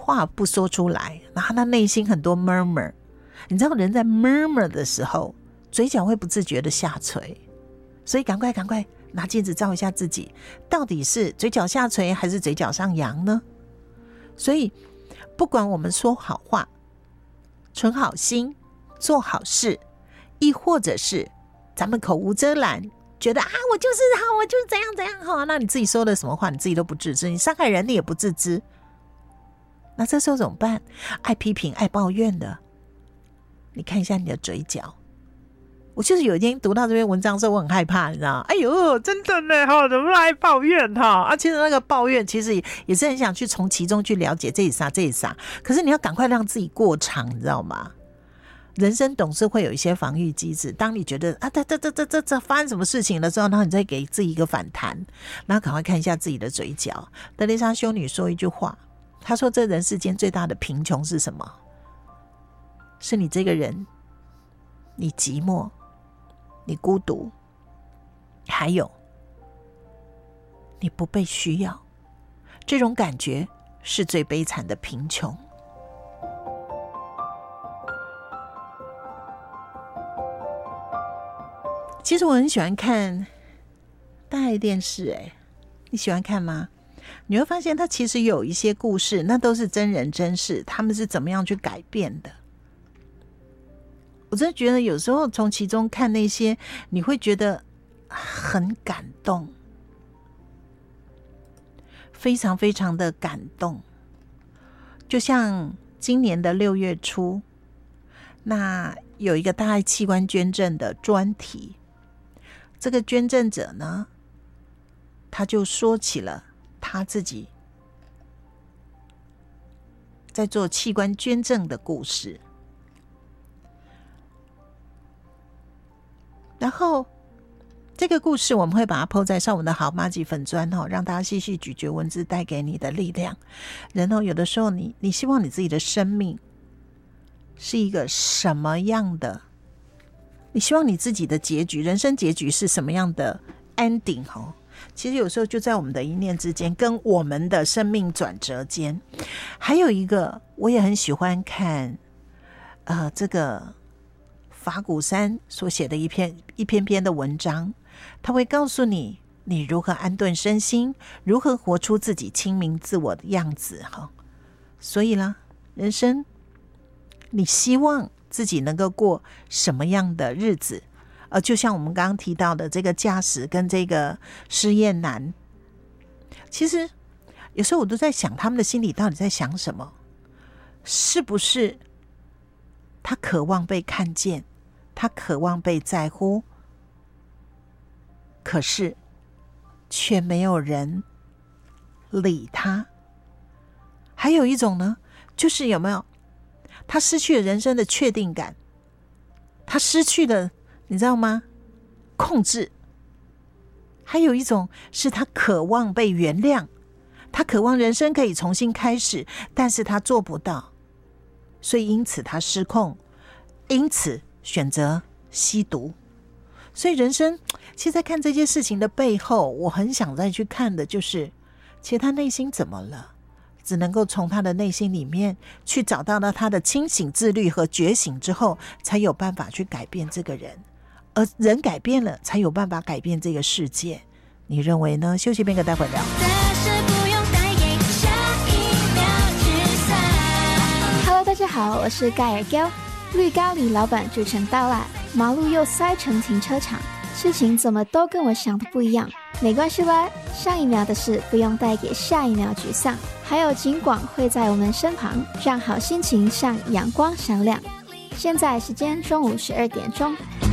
话不说出来，然后他内心很多 murmur。 你知道人在 murmur 的时候嘴角会不自觉的下垂，所以赶快拿镜子照一下自己，到底是嘴角下垂还是嘴角上扬呢？所以不管我们说好话、存好心、做好事，亦或者是咱们口无遮拦，觉得我就是好，我就是怎样怎样好，那你自己说的什么话你自己都不自知，你伤害人你也不自知，那这时候怎么办？爱批评爱抱怨的，你看一下你的嘴角。我就是有一天读到这篇文章的时候我很害怕，你知道，哎呦真的呢，怎么爱抱怨其实那个抱怨其实也是很想去从其中去了解这里啥，可是你要赶快让自己过场，你知道吗？人生总是会有一些防御机制，当你觉得这发生什么事情的时候，然后你再给自己一个反弹，然后赶快看一下自己的嘴角。德蕾莎修女说一句话，她说这人世间最大的贫穷是什么？是你这个人，你寂寞，你孤独，还有你不被需要，这种感觉是最悲惨的贫穷。其实我很喜欢看大爱电视，你喜欢看吗？你会发现它其实有一些故事，那都是真人真事，他们是怎么样去改变的。我真的觉得有时候从其中看那些，你会觉得很感动，非常非常的感动。就像今年的6月初，那有一个大爱器官捐赠的专题，这个捐赠者呢，他就说起了他自己在做器官捐赠的故事。然后这个故事我们会把它 po 在上文的好麻吉粉专，让大家细细咀嚼文字带给你的力量。然后有的时候你希望你自己的生命是一个什么样的，你希望你自己的结局，人生结局是什么样的 ending， 其实有时候就在我们的一念之间，跟我们的生命转折间。还有一个我也很喜欢看这个法鼓山所写的一篇篇的文章，他会告诉你你如何安顿身心，如何活出自己清明自我的样子。所以啦，人生你希望自己能够过什么样的日子？就像我们刚刚提到的这个驾驶跟这个失业男，其实有时候我都在想他们的心里到底在想什么，是不是他渴望被看见，他渴望被在乎，可是却没有人理他。还有一种呢，就是有没有他失去了人生的确定感，他失去了你知道吗控制。还有一种是他渴望被原谅，他渴望人生可以重新开始，但是他做不到，所以因此他失控，因此选择吸毒。所以人生其实在看这些事情的背后，我很想再去看的就是其实他内心怎么了，只能够从他的内心里面去找到他的清醒自律和觉醒之后，才有办法去改变这个人，而人改变了才有办法改变这个世界。你认为呢？休息片刻，待会聊。 Hello， 大家好，我是盖尔娇。绿咖喱老板主程到啦，马路又塞成停车场，事情怎么都跟我想的不一样。没关系啦，上一秒的事不用带给下一秒沮丧，还有警广会在我们身旁，让好心情像阳光闪亮。现在时间中午12点钟。